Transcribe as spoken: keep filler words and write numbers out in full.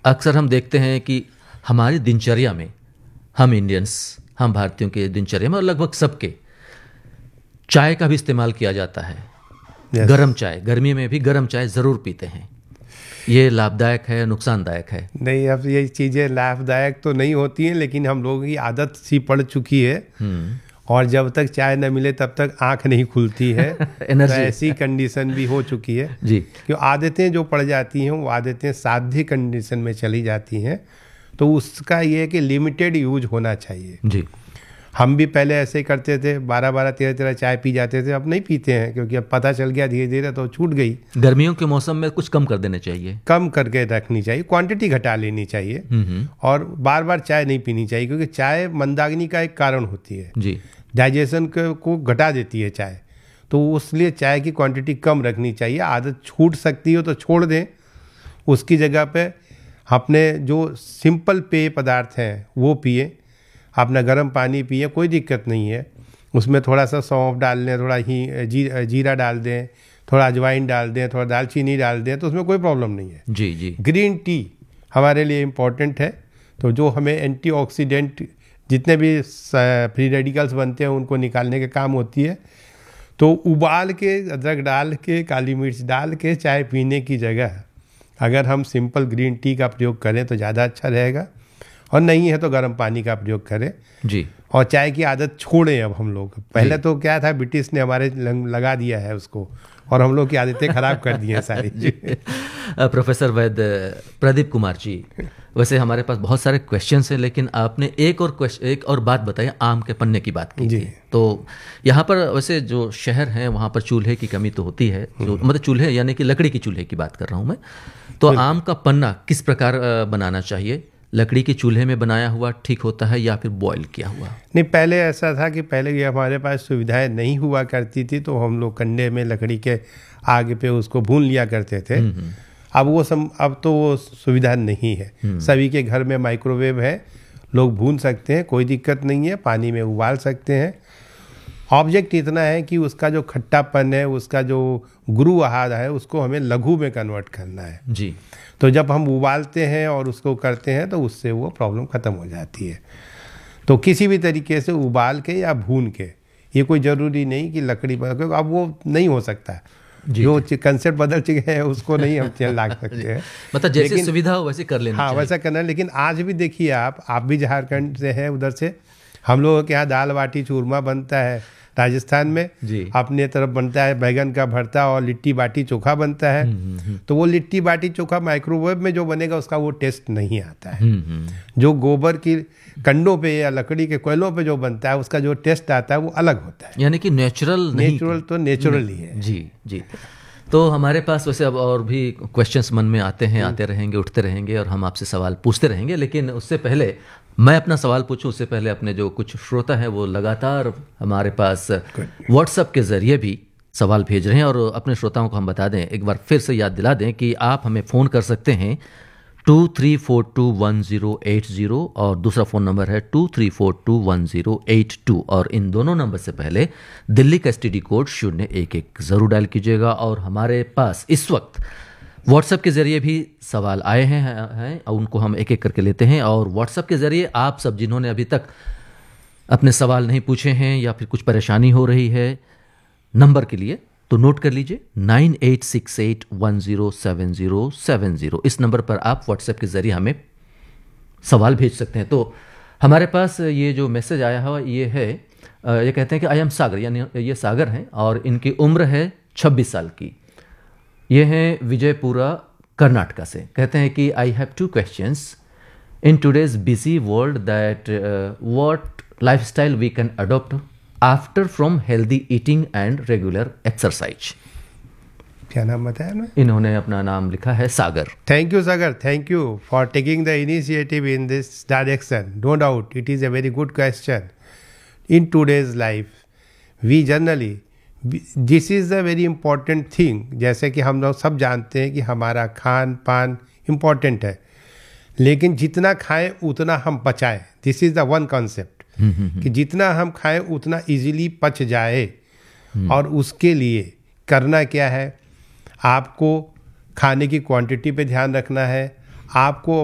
अक्सर हम देखते हैं कि हमारी दिनचर्या में, हम इंडियंस, हम भारतीयों के दिनचर्या में और लगभग सबके, चाय का भी इस्तेमाल किया जाता है। yes. गरम चाय, गर्मी में भी गरम चाय ज़रूर पीते हैं। ये लाभदायक है, नुकसानदायक है? नहीं, अब ये चीज़ें लाभदायक तो नहीं होती हैं, लेकिन हम लोगों की आदत सी पड़ चुकी है और जब तक चाय न मिले तब तक आंख नहीं खुलती है। तो ऐसी कंडीशन भी हो चुकी है जी, क्यों आदतें जो पड़ जाती हैं वो आदतें साध्य कंडीशन में चली जाती हैं। तो उसका ये है कि लिमिटेड यूज होना चाहिए जी। हम भी पहले ऐसे ही करते थे, बारह बारह तेरह तेरह चाय पी जाते थे, अब नहीं पीते हैं क्योंकि अब पता चल गया धीरे धीरे तो छूट गई। गर्मियों के मौसम में कुछ कम कर देने चाहिए, कम करके रखनी चाहिए, क्वांटिटी घटा लेनी चाहिए और बार बार चाय नहीं पीनी चाहिए क्योंकि चाय मंदाग्नि का एक कारण होती है जी, डाइजेशन को घटा देती है चाय। तो इसलिए चाय की क्वांटिटी कम रखनी चाहिए। आदत छूट सकती हो तो छोड़ दें, उसकी जगह पे अपने जो सिंपल पेय पदार्थ हैं वो पिए, अपना गर्म पानी पिए, कोई दिक्कत नहीं है। उसमें थोड़ा सा सौंफ डाल लें, थोड़ा ही जी, जीरा डाल दें, थोड़ा अजवाइन डाल दें, थोड़ा दालचीनी डाल दें, तो उसमें कोई प्रॉब्लम नहीं है। जी जी। ग्रीन टी हमारे लिए इम्पॉर्टेंट है, तो जो हमें एंटीऑक्सीडेंट जितने भी फ्री रेडिकल्स बनते हैं उनको निकालने के काम होती है। तो उबाल के, अदरक डाल के, काली मिर्च डाल के चाय पीने की जगह अगर हम सिंपल ग्रीन टी का प्रयोग करें तो ज़्यादा अच्छा रहेगा, और नहीं है तो गर्म पानी का प्रयोग करें जी। और चाय की आदत छोड़ें। अब हम लोग, पहले तो क्या था, ब्रिटिश ने हमारे लगा दिया है उसको और हम लोग की आदतें खराब कर दी हैं सारी। प्रोफेसर वैद्य प्रदीप कुमार जी, वैसे हमारे पास बहुत सारे क्वेश्चंस हैं, लेकिन आपने एक और क्वेश्चन एक और बात बताई, आम के पन्ने की बात की थी। तो यहाँ पर वैसे जो शहर हैं वहाँ पर चूल्हे की कमी तो होती है, जो मतलब चूल्हे यानी कि लकड़ी की चूल्हे की बात कर रहा हूँ मैं। तो आम का पन्ना किस प्रकार बनाना चाहिए? लकड़ी के चूल्हे में बनाया हुआ ठीक होता है या फिर बॉयल किया हुआ? नहीं, पहले ऐसा था कि पहले ये हमारे पास सुविधाएं नहीं हुआ करती थी, तो हम लोग कंडे में लकड़ी के आग पे उसको भून लिया करते थे। अब वो सम अब तो वो सुविधा नहीं है। सभी के घर में माइक्रोवेव है, लोग भून सकते हैं, कोई दिक्कत नहीं है, पानी में उबाल सकते हैं। ऑब्जेक्ट इतना है कि उसका जो खट्टापन है, उसका जो गुरु आहार है, उसको हमें लघु में कन्वर्ट करना है जी। तो जब हम उबालते हैं और उसको करते हैं तो उससे वो प्रॉब्लम ख़त्म हो जाती है। तो किसी भी तरीके से उबाल के या भून के, ये कोई ज़रूरी नहीं कि लकड़ी पर, क्योंकि अब वो नहीं हो सकता, जो कंसेप्ट बदल चुके हैं उसको नहीं हम चल ला सकते हैं। मतलब जैसे सुविधा हो वैसे कर लेना। हाँ, वैसा करना। लेकिन आज भी देखिए, आप आप भी झारखंड से हैं, उधर से हम लोगों के यहाँ दाल बाटी चूरमा बनता है, राजस्थान में जी। अपने तरफ बनता है बैगन का भरता और लिट्टी बाटी चोखा बनता है। हुँ, हुँ। तो वो लिट्टी बाटी चोखा माइक्रोवेव में जो बनेगा उसका वो टेस्ट नहीं आता है। हुँ, हुँ। जो गोबर की कंडों पे या लकड़ी के कोयलों पे जो बनता है उसका जो टेस्ट आता है वो अलग होता है, यानी कि नेचुरल नेचुरल तो नेचुरल ही है जी जी। तो हमारे पास वैसे अब और भी क्वेश्चंस मन में आते हैं, आते रहेंगे, उठते रहेंगे और हम आपसे सवाल पूछते रहेंगे, लेकिन उससे पहले मैं अपना सवाल पूछूं उससे पहले अपने जो कुछ श्रोता हैं वो लगातार हमारे पास व्हाट्सएप के ज़रिए भी सवाल भेज रहे हैं, और अपने श्रोताओं को हम बता दें, एक बार फिर से याद दिला दें कि आप हमें फ़ोन कर सकते हैं to three four to one zero eight zero और दूसरा फ़ोन नंबर है to three four to one zero eight to, और इन दोनों नंबर से पहले दिल्ली का एसटीडी कोड शून्य एक एक ज़रूर डायल कीजिएगा। और हमारे पास इस वक्त व्हाट्सएप के ज़रिए भी सवाल आए हैं हैं और उनको हम एक एक करके लेते हैं। और व्हाट्सएप के ज़रिए आप सब जिन्होंने अभी तक अपने सवाल नहीं पूछे हैं या फिर कुछ परेशानी हो रही है नंबर के लिए, तो नोट कर लीजिए nine eight six eight one zero seven zero seven zero. इस नंबर पर आप व्हाट्सएप के ज़रिए हमें सवाल भेज सकते हैं। तो हमारे पास ये जो मैसेज आया है ये है, ये कहते हैं कि आई एम सागर, यानी ये सागर हैं और इनकी उम्र है छब्बीस साल की। ये हैं विजयपुरा कर्नाटका से। कहते हैं कि I have two questions in today's busy world that what lifestyle we can adopt after from healthy eating and regular exercise. क्या नाम बताया ना? इन्होंने अपना नाम लिखा है सागर। Thank you Sagar, thank you for taking the initiative in this direction. No doubt it is a very good question. In today's life we generally this is a very important thing. जैसे कि हम लोग सब जानते हैं कि हमारा खान पान इम्पॉर्टेंट है, लेकिन जितना खाएं उतना हम पचाएं। This is the one concept कि जितना हम खाएं उतना इजीली पच जाए। और उसके लिए करना क्या है, आपको खाने की क्वांटिटी पे ध्यान रखना है, आपको